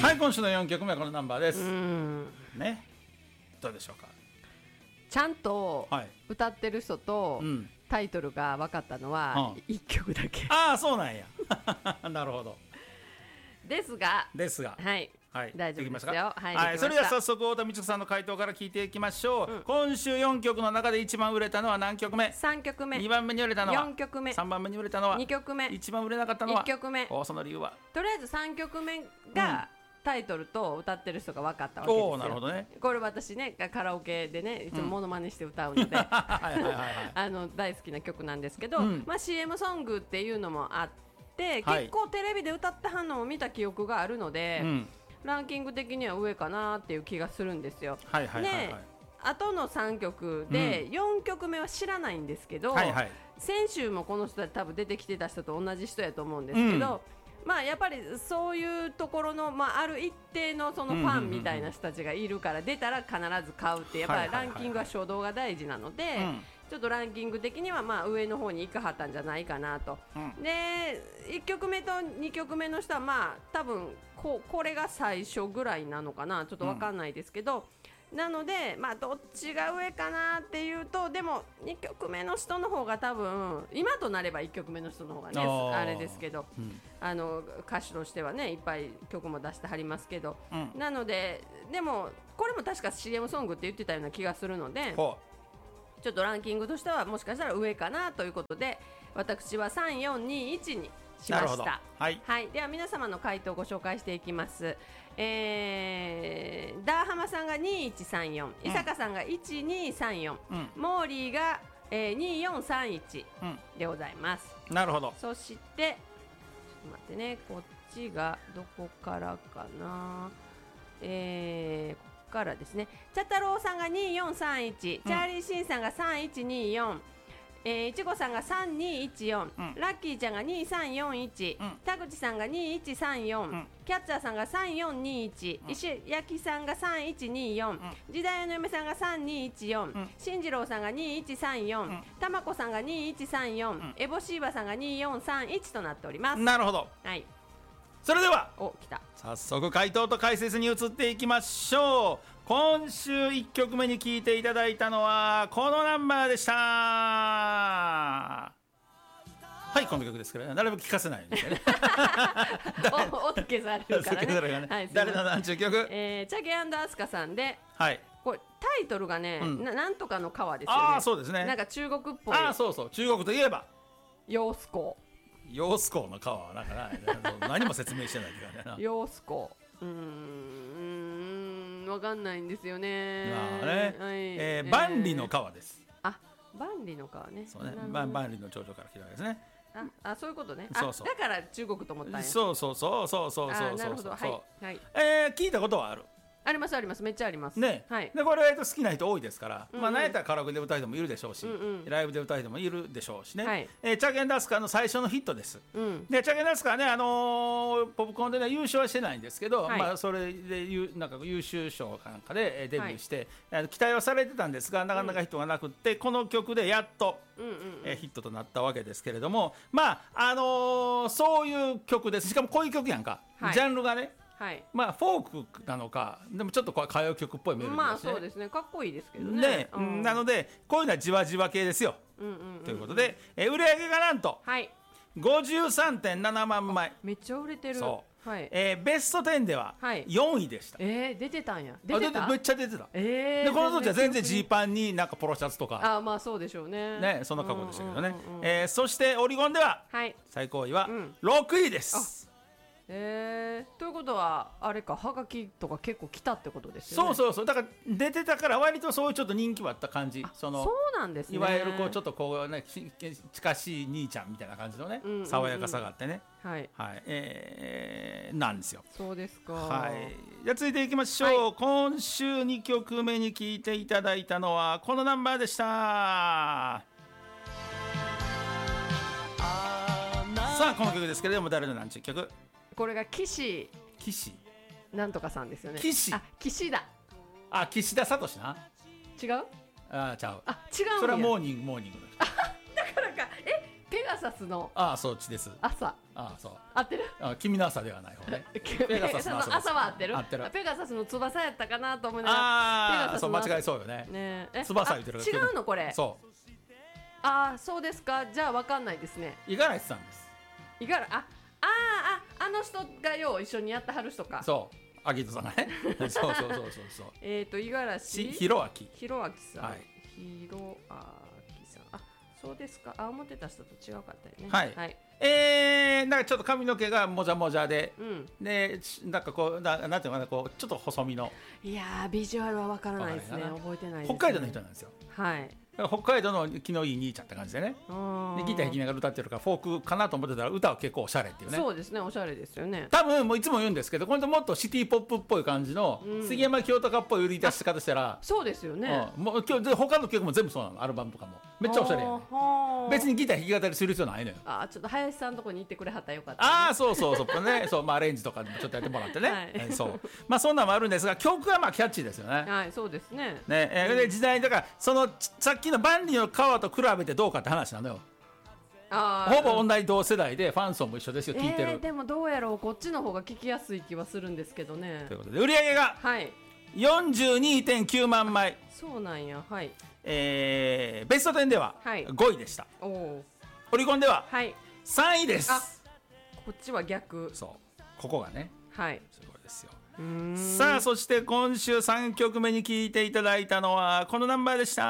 はい、今週の4曲目はこのナンバーですね。どうでしょうか。 ちゃんと歌ってる人とタイトルが分かったのは1曲だけ。 ああ、そうなんやなるほど。 ですがはい、 はい、 大丈夫ですよ。 はい、それでは早速太田美智子さんの回答から聞いていきましょう。今週4曲の中で一番売れたのは何曲目 ？3曲目。 2番目に売れたのは 4曲目。 3番目に売れたのは 2曲目。 一番売れなかったのは 1曲目。 その理由は？ とりあえず3曲目がタイトルと歌ってる人が分かったわけですよ。 なるほどね。 これ私ね、カラオケでね、いつもモノマネして歌うので大好きな曲なんですけど、CM ソングっていうのもあって、結構テレビで歌ってはんのを見た記憶があるので、ランキング的には上かなっていう気がするんですよ。で、あとの3曲で4曲目は知らないんですけど、先週もこの人は多分出てきてた人と同じ人やと思うんですけど、やっぱりそういうところの、ある一定のそのファンみたいな人たちがいるから、出たら必ず買うって、やっぱりランキングは初動が大事なので、ちょっとランキング的には上の方に行かはったんじゃないかなと。で、1曲目と2曲目の人は多分これが最初ぐらいなのかな、ちょっと分かんないですけど、なので、どっちが上かなっていうと、でも2曲目の人の方が多分、今となれば1曲目の人の方がね、あれですけど、歌手としてはね、いっぱい曲も出してはりますけど、なので、でもこれも確か CM ソングって言ってたような気がするので、ちょっとランキングとしてはもしかしたら上かなということで、私は3421にしました。では皆様の回答をご紹介していきます。ダーハマさんが2134、伊坂さんが1234、モーリーが、2431でございます。 なるほど。 そしてちょっと待ってね、こっちがどこからかな、ここからですね。チャタロウさんが2431、チャーリーシンさんが3124、いちごさんが3214、ラッキーちゃんが2341、田口さんが2134、キャッチャーさんが3421、石焼さんが3124、時代の嫁さんが3214、進次郎さんが2134、たまこさんが2134、エボシーバさんが2431となっております。 なるほど。それでは来た。 早速回答と解説に移っていきましょう。今週1曲目に聴いていただいたのはこのナンバーでした。はい、この曲ですけど、誰も聴かせないんですよね音消されるからね。 誰のなんちゅう曲？ チャゲ&アスカさんで、これタイトルがね、なんとかの川ですよね。 そうですね。 なんか中国っぽい。 そうそう、中国といえば揚子江。 揚子江の川はなんか何も説明してないって感じだな。 揚子江、わかんないんですよね。 万里の川です。 万里の川ね。 そうね。万里の長女から来たわけですね。 そういうことね。 そうそう。 だから中国と思ったんや。 そうそうそうそうそうそうそう。 なるほど。はい。 聞いたことはある。 ありますあります、めっちゃありますね。でこれ好きな人多いですから、なんやったらカラオケで歌う人もいるでしょうし、ライブで歌う人もいるでしょうしね。チャゲ&アスカの最初のヒットです。でチャゲ&アスカはね、ポップコーンでね優勝はしてないんですけど、それでなんか優秀賞かなんかでデビューして、期待はされてたんですが、なかなかヒットがなくって、この曲でやっとヒットとなったわけですけれども、そういう曲です。しかもこういう曲やんか、ジャンルがね。フォークなのか、でもちょっと歌謡曲っぽいメロディーですね。 そうですね、かっこいいですけどね。 なのでこういうのはじわじわ系ですよ。ということで、売り上げがなんと 53.7 万枚。 めっちゃ売れてる。 ベスト10では4位でした。 出てたんや。 めっちゃ出てた。でこの当時は全然ジーパンになんかポロシャツとか、 そうでしょうね。 そんな格好でしたけどね。そしてオリゴンでは最高位は6位です。 ということはあれか、はがきとか結構来たってことですよね。 そうだから出てたから割とそういうちょっと人気はあった感じ。 そうなんですね。 いわゆるちょっと近しい兄ちゃんみたいな感じのね、爽やかさがあってね、なんですよ。 そうですか。 じゃあ続いていきましょう。今週2曲目に聴いていただいたのはこのナンバーでした。さあこの曲ですけれども、誰のなんちゅう曲？ これが岸なんとかさんですよね。岸田。岸田聡な。違う？ちゃう。違う。 それはモーニングの人。 だからか。 ペガサスのそっちです。 朝。 そう合ってる？ 君の朝ではない方ね。 ペガサスの朝は合ってる？ 合ってる。 ペガサスの翼やったかなと思いながら。 そう間違いそうよね。翼言ってるから。 違うのこれ。 そう。 そうですか。じゃあわかんないですね。 五十嵐さんです。 あの人がよう一緒にやってはる人か。 そう。秋人さんがね。そう。 五十嵐弘明さん。 弘明さん。そうですか。思ってた人と違うかったよね。 はい。なんかちょっと髪の毛がもじゃもじゃで、でなんかこうなんていうのかな、こうちょっと細身の。 いやビジュアルはわからないですね。覚えてないです。 北海道の人なんですよ。 はい。 北海道の気のいい兄ちゃんって感じでね。でギター弾きながら歌ってるからフォークかなと思ってたら歌は結構おしゃれっていうね。 そうですね、おしゃれですよね。 多分もういつも言うんですけど、これともっとシティポップっぽい感じの杉山清隆っぽい売り出し方したら、 そうですよね。 もう今日他の曲も全部そうなの。アルバムとかもめっちゃおしゃれやね。別にギター弾き語りする必要ないのよ。 ちょっと林さんのとこに行ってくれはったらよかった、ね。 そうね。アレンジとかでもちょっとやってもらってね。そんなのもあるんですが、曲はキャッチーですよね。 はい、そうですね。 で時代だからそのさっきの万里の川と比べてどうかって話なのよ。ほぼ同じ同世代でファン層も一緒ですよ。聞いてる。 でもどうやろう、こっちの方が聞きやすい気はするんですけどね。 ということで売り上げが 42.9 万枚。 そうなんや。はい。 ベスト10では5位でした。オリコンでは3位です。 こっちは逆。 ここがね。 はい。 すごいですよ。さあそして今週3曲目に聴いていただいたのはこのナンバーでした。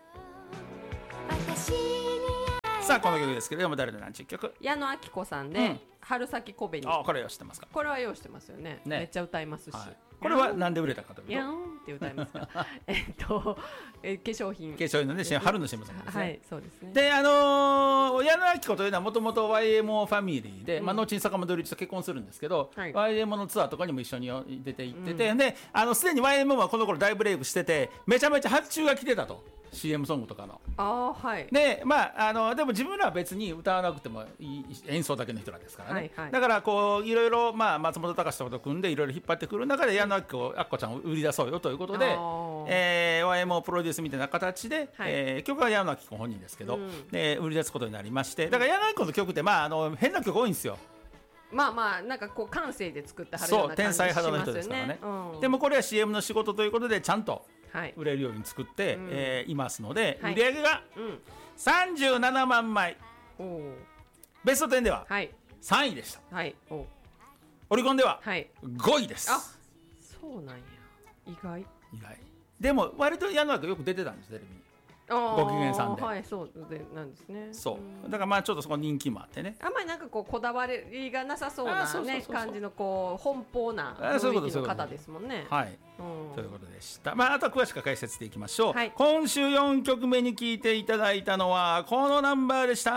さあこの曲ですけれども、誰の何十曲？ 矢野顕子さんで、春先小紅。 これは知ってますか？ これはよう知ってますよね。めっちゃ歌いますし。 これはなんで売れたかというと、 やんって歌いますか。化粧品のね、春の新聞さんですね。 はい、そうですね。 で矢野顕子というのはもともと YMO ファミリーで、後に坂本龍一と結婚するんですけど、YMO のツアーとかにも一緒に出て行ってて、ですでに YMO はこの頃大ブレイクしてて、めちゃめちゃ発注が来てたと。CM ソングとかの。ででも自分らは別に歌わなくてもいい演奏だけの人らですからね。だからこういろいろ松本隆とかと組んでいろいろ引っ張ってくる中で矢野顕子ちゃんを売り出そうよということで、YMO プロデュースみたいな形で、曲は矢野顕子本人ですけど、売り出すことになりまして、だから矢野顕子の曲って変な曲多いんですよ。 なんかこう感性で作ってはるような感じしますよね。天才肌の人ですからね。 でもこれは CM の仕事ということでちゃんと売れるように作っていますので、売り上げが37万枚。ベスト10では3位でした。オリコンでは5位です。 そうなんや。意外でも割と矢野顕子よく出てたんです、テレビに。ご機嫌さんで。 そうでなんですね。 そうだからちょっとそこ人気もあってね。 あんまりなんかこだわりがなさそうなね感じの奔放な雰囲気の方ですもんね。ということでした。あとは詳しく解説していきましょう。今週4曲目に聴いていただいたのはこのナンバーでした。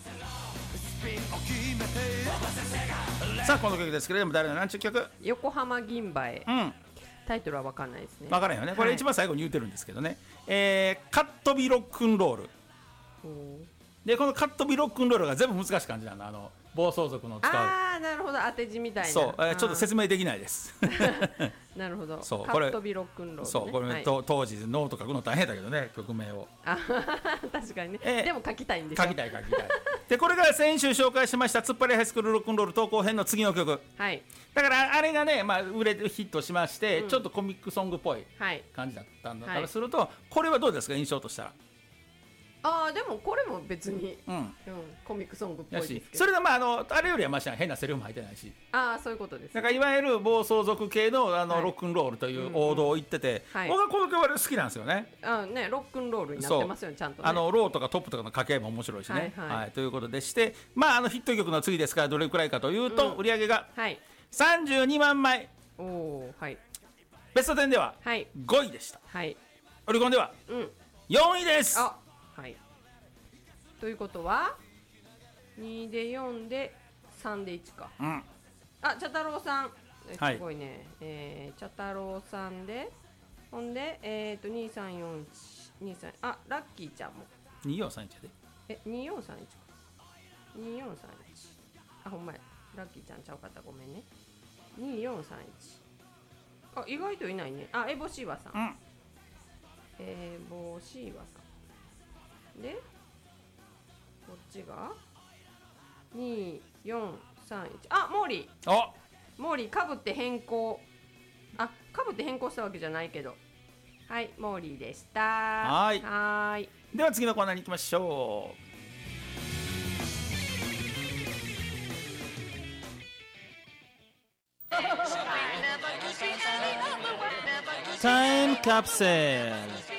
さあこの曲ですけれども、誰の何ちゅう曲？ 横浜銀馬へ。タイトルは分かんないですね。 分からんよね。これ一番最後に言ってるんですけどね。カットビロックンロール。でこのカットビロックンロールが全部難しい感じなの。暴走族の使う。 なるほど、当て字みたいな。 ちょっと説明できないです。 なるほど。カットビロックンロール。 これ当時ノート書くの大変だけどね、曲名を。 確かにね。でも書きたいんですよ。 書きたい。でこれが先週紹介しました突っ張りハイスクールロックンロール投稿編の次の曲。だからあれがね、売れてヒットしまして、ちょっとコミックソングっぽい感じだったんだからすると、これはどうですか、印象としたら。 でもこれも別にコミックソングっぽいですけど、 それであれよりはましな変なセリフも入ってないし、 そういうことです。 だからいわゆる暴走族系のロックンロールという王道を言ってて、僕はこの曲は好きなんですよね。 ロックンロールになってますよね、ちゃんとね。 ローとかトップとかの掛け合いも面白いしね。ということでして、ヒット曲の次ですからどれくらいかというと、売り上げが32万枚。ベスト10では5位でした。オリコンでは4位です。 ということは2で4で3で1か。茶太郎さんすごいね。茶太郎さんでほんで234123、ラッキーちゃんも 2431で 2431か。2431、ほんまや、ラッキーちゃんちゃうかった、ごめんね。2431、意外といないね。エボシーワさん、エボシーワさんでこっちが2431。あ、モーリー。モーリーかぶって変更。あ、かぶって変更したわけじゃないけど。はい、モーリーでした。 はい。では次のコーナーに行きましょう。タイムカプセル。